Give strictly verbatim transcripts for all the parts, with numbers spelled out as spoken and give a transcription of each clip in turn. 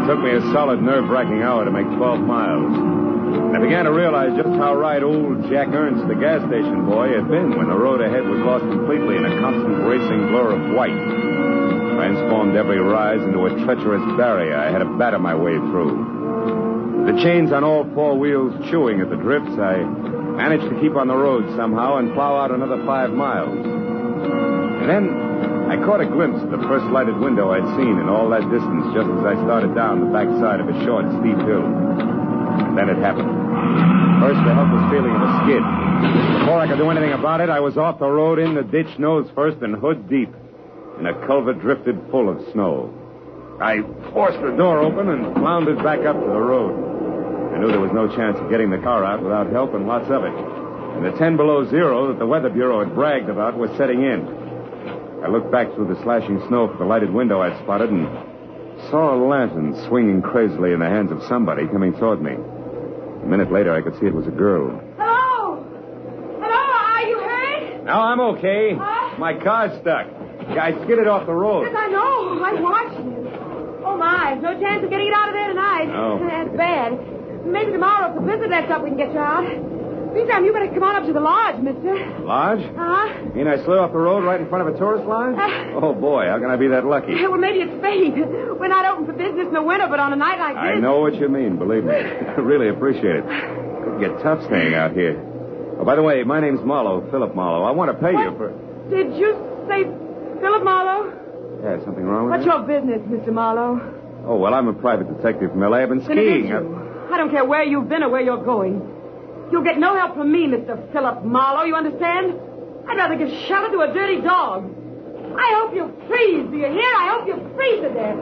took me a solid nerve-wracking hour to make twelve miles. And I began to realize just how right old Jack Ernst, the gas station boy, had been when the road ahead was lost completely in a constant racing blur of white. Transformed every rise into a treacherous barrier I had to batter my way through. The chains on all four wheels chewing at the drifts, I managed to keep on the road somehow and plow out another five miles. And then I caught a glimpse of the first lighted window I'd seen in all that distance just as I started down the backside of a short, steep hill. And then it happened. First, the helpless feeling of a skid. Before I could do anything about it, I was off the road in the ditch nose first and hood deep in a culvert drifted full of snow. I forced the door open and floundered back up to the road. I knew there was no chance of getting the car out without help and lots of it. And the ten below zero that the Weather Bureau had bragged about was setting in. I looked back through the slashing snow for the lighted window I'd spotted and saw a lantern swinging crazily in the hands of somebody coming toward me. A minute later, I could see it was a girl. Hello? Hello? Are you hurt? No, I'm okay. Huh? My car's stuck. I skidded off the road. Yes, I know. I watched you. Oh, my. No chance of getting it out of there tonight. No. That's bad. Maybe tomorrow, if the blizzard lets up, we can get you out. Meantime, you better come on up to the lodge, mister. Lodge? Uh-huh. You mean I slid off the road right in front of a tourist lodge? Uh, oh, boy, how can I be that lucky? Well, maybe it's fate. We're not open for business in the winter, but on a night like this... I know what you mean, believe me. I really appreciate it. Could get tough staying out here. Oh, by the way, my name's Marlowe, Philip Marlowe. I want to pay what? you for... Did you say Philip Marlowe? Yeah, something wrong with What's that? your business, Mister Marlowe? Oh, well, I'm a private detective from L A. I've been Then it is skiing. you. I don't care where you've been or where you're going. You'll get no help from me, Mister Philip Marlowe, you understand? I'd rather give shelter to a dirty dog. I hope you freeze, do you hear? I hope you freeze to death.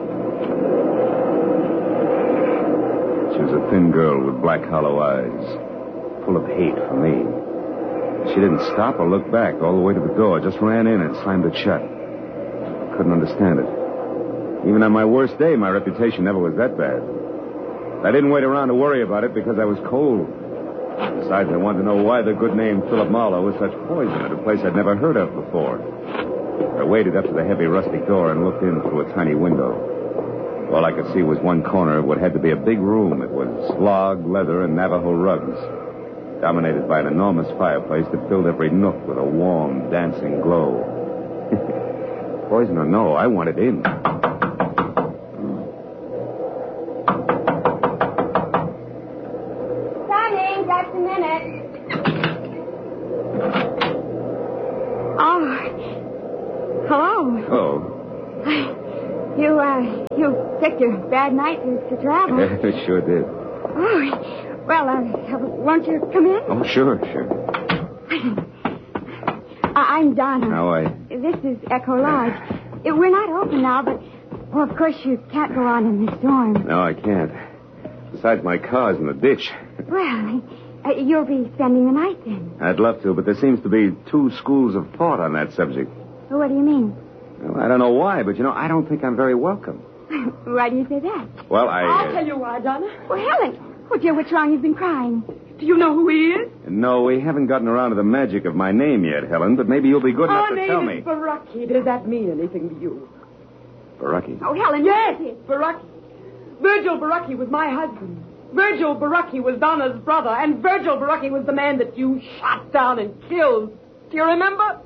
She was a thin girl with black, hollow eyes, full of hate for me. She didn't stop or look back all the way to the door, just ran in and slammed it shut. Couldn't understand it. Even on my worst day, my reputation never was that bad. I didn't wait around to worry about it because I was cold. Besides, I wanted to know why the good name Philip Marlowe was such poison at a place I'd never heard of before. I waded up to the heavy rustic door and looked in through a tiny window. All I could see was one corner of what had to be a big room. It was log, leather, and Navajo rugs, dominated by an enormous fireplace that filled every nook with a warm, dancing glow. Poison or no, I wanted in. Just a minute. Oh. Hello. Oh. You, uh, you picked a bad night to, to travel. Yeah, it sure did. Oh, well, uh, won't you come in? Oh, sure, sure. I- I'm Donna. How are you? This is Echo Lodge. Uh, We're not open now, but, well, of course you can't go on in the storm. No, I can't. Besides, my car's in the ditch. Well, uh, you'll be spending the night then. I'd love to, but there seems to be two schools of thought on that subject. Well, what do you mean? Well, I don't know why, but, you know, I don't think I'm very welcome. Why do you say that? Well, I... I'll uh, tell you why, Donna. Well, Helen. Oh, dear, what's wrong? You've been crying. Do you know who he is? No, we haven't gotten around to the magic of my name yet, Helen, but maybe you'll be good enough Our to tell name me. is Baraki. Does that mean anything to you? Baraki. Oh, Helen, yes, Baraki. Virgil Baraki was my husband. Virgil Baraki was Donna's brother, and Virgil Baraki was the man that you shot down and killed. Do you remember?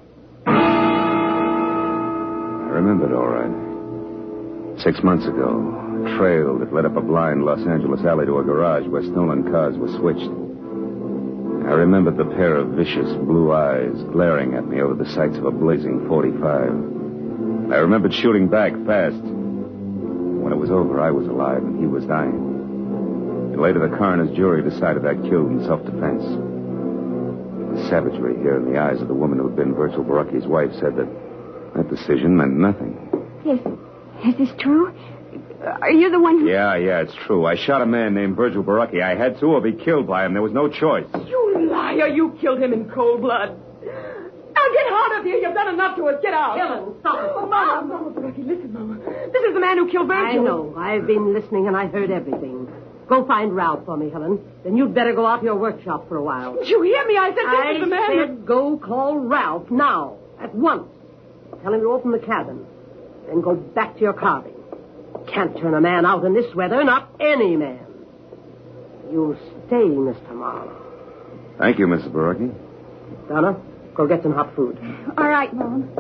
I remembered all right. Six months ago, a trail that led up a blind Los Angeles alley to a garage where stolen cars were switched. I remembered the pair of vicious blue eyes glaring at me over the sights of a blazing forty-five. I remembered shooting back fast. When it was over, I was alive and he was dying. And later, the coroner's jury decided I killed in self-defense. The savagery here in the eyes of the woman who had been Virgil Baraki's wife said that that decision meant nothing. Yes. Is this true? Are you the one who... Yeah, yeah, it's true. I shot a man named Virgil Baraki. I had to or be killed by him. There was no choice. You liar. You killed him in cold blood. Now get out of here. You've done enough to us. Get out. Helen, stop it. Oh, Mama, Mama Baraki, listen, Mama. This is the man who killed Virgil. I know. I've been listening and I heard everything. Go find Ralph for me, Helen. Then you'd better go out to your workshop for a while. Did you hear me? I said this I is the man. said go call Ralph now, at once. Tell him to open the cabin. Then go back to your carving. can't turn a man out in this weather, not any man. You'll stay, Mister Marlowe. Thank you, Missus Barucki. Donna, go get some hot food. All right, Mom.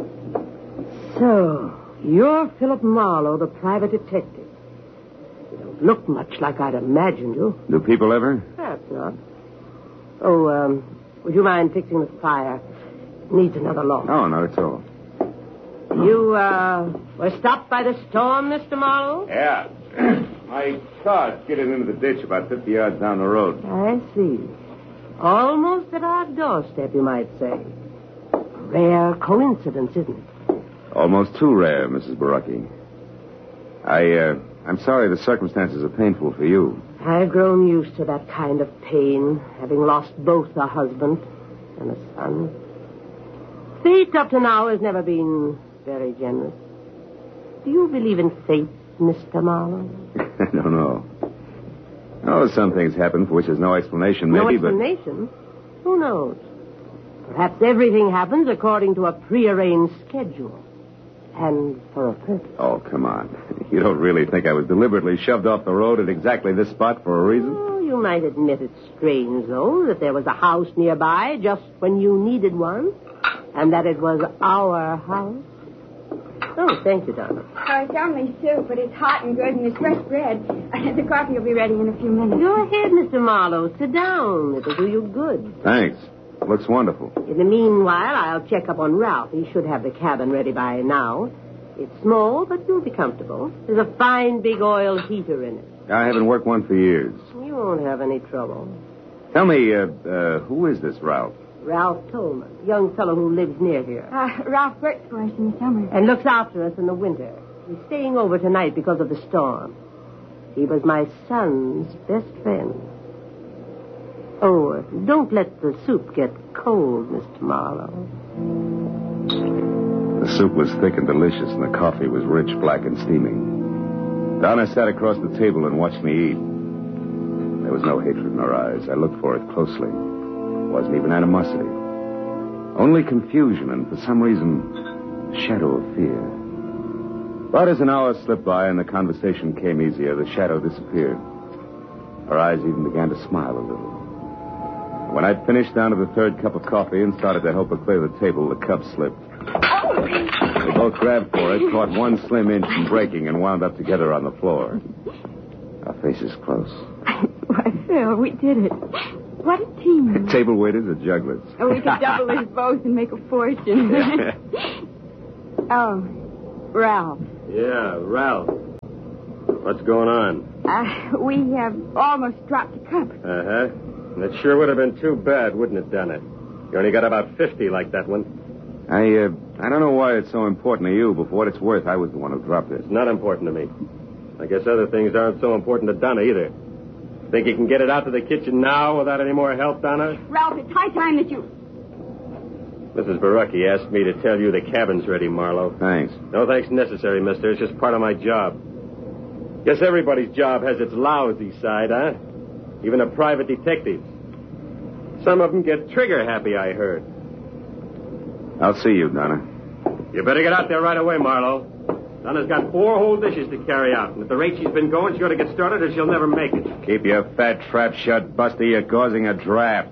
So, you're Philip Marlowe, the private detective. You don't look much like I'd imagined you. Do people ever? Perhaps not. Oh, um, would you mind fixing the fire? It needs another log. No, not at all. You, uh, were stopped by the storm, Mister Marlowe? Yeah. My car's skidded into the ditch about fifty yards down the road. I see. Almost at our doorstep, you might say. A rare coincidence, isn't it? Almost too rare, Missus Barucki. I, uh, I'm sorry the circumstances are painful for you. I've grown used to that kind of pain, having lost both a husband and a son. Fate up to now has never been very generous. Do you believe in fate, Mister Marlowe? I don't know. Oh, some things happen for which there's no explanation, maybe, no explanation? But... Who knows? Perhaps everything happens according to a prearranged schedule. And for a purpose. Oh, come on. You don't really think I was deliberately shoved off the road at exactly this spot for a reason? Oh, you might admit it's strange, though, that there was a house nearby just when you needed one, and that it was our house. Oh, thank you, Donna. Oh, it's only soup, but it's hot and good, and it's fresh bread. The coffee will be ready in a few minutes. Go ahead, Mister Marlowe. Sit down. It'll do you good. Thanks. Looks wonderful. In the meanwhile, I'll check up on Ralph. He should have the cabin ready by now. It's small, but you'll be comfortable. There's a fine big oil heater in it. I haven't worked one for years. You won't have any trouble. Tell me, uh, uh, who is this Ralph? Ralph Tolman, young fellow who lives near here. Uh, Ralph works for us in the summer. And looks after us in the winter. He's staying over tonight because of the storm. He was my son's best friend. Oh, uh, don't let the soup get cold, Mister Marlowe. The soup was thick and delicious, and the coffee was rich, black, and steaming. Donna sat across the table and watched me eat. There was no hatred in her eyes. I looked for it closely. It wasn't even animosity. Only confusion and, for some reason, a shadow of fear. But as an hour slipped by and the conversation came easier, the shadow disappeared. Her eyes even began to smile a little. When I'd finished down to the third cup of coffee and started to help her clear the table, the cup slipped. We both grabbed for it, caught one slim inch from breaking, and wound up together on the floor. Our faces close. Why, Phil, we did it. What a team. Table waiters or jugglers? Oh, we could double as both and make a fortune. Oh, Ralph. Yeah, Ralph. What's going on? Uh, we have almost dropped a cup. Uh-huh. It sure would have been too bad, wouldn't it, done it? You only got about fifty like that one. I, uh, I don't know why it's so important to you, but for what it's worth, I was the one who dropped it. It's not important to me. I guess other things aren't so important to Donna either. Think you can get it out to the kitchen now without any more help, Donna? Ralph, it's high time that you... Missus Barucki asked me to tell you the cabin's ready, Marlowe. Thanks. No thanks necessary, mister. It's just part of my job. Guess everybody's job has its lousy side, huh? Even a private detective. Some of them get trigger happy, I heard. I'll see you, Donna. You better get out there right away, Marlowe. Donna's got four whole dishes to carry out, and at the rate she's been going, she ought to get started or she'll never make it. Keep your fat trap shut, Buster. You're causing a draft.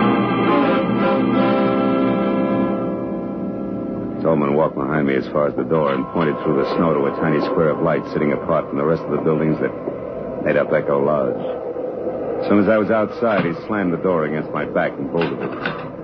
Tolman walked behind me as far as the door and pointed through the snow to a tiny square of light sitting apart from the rest of the buildings that made up Echo Lodge. As soon as I was outside, he slammed the door against my back and bolted it.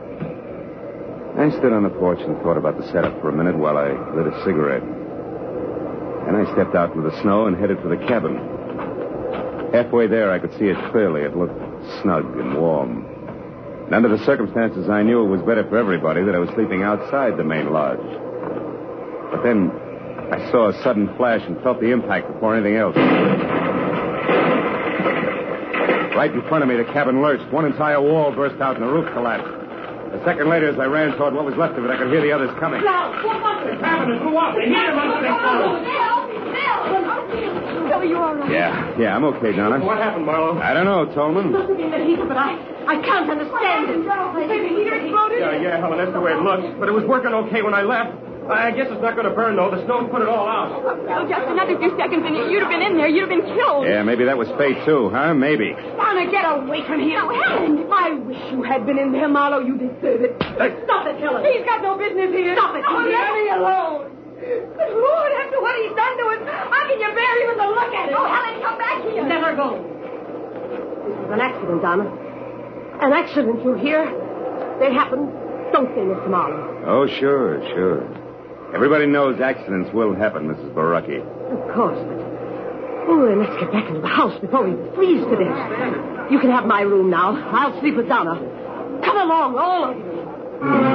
I stood on the porch and thought about the setup for a minute while I lit a cigarette. Then I stepped out into the snow and headed for the cabin. Halfway there, I could see it clearly. It looked snug and warm. And under the circumstances, I knew it was better for everybody that I was sleeping outside the main lodge. But then I saw a sudden flash and felt the impact before anything else. Right in front of me, the cabin lurched. One entire wall burst out and the roof collapsed. A second later, as I ran toward what was left of it, I could hear the others coming. Ralph, what was it? The cabin blew up. They hit him under the clothes. Bill! Bill, are you all right? Yeah, yeah, I'm okay, Donna. What happened, Marlowe? I don't know, Tolman. Must have been the heater, but I, I can't understand it. The heater exploded? Yeah, yeah, Helen, that's the way it looks. But it was working okay when I left. I guess it's not going to burn, though. The snow's put it all out. Well, just another few seconds and you'd have been in there. You'd have been killed. Yeah, maybe that was fate, too, huh? Maybe. Donna, get away from him. No, Helen. I wish you had been in there, Marlowe. You deserve it. Hey. Stop it, Helen. He's got no business here. Stop it. Oh, let me alone. But Lord, after what he's done to us, how can you bear even to look at him? Oh, Helen, come back here. Let her go. This is an accident, Donna. An accident, you hear? They happen. Don't say, Mister Marlowe. Oh, sure, sure. Everybody knows accidents will happen, Missus Baraki. Of course, but... Oh, and let's get back into the house before we freeze to death. You can have my room now. I'll sleep with Donna. Come along, all of you.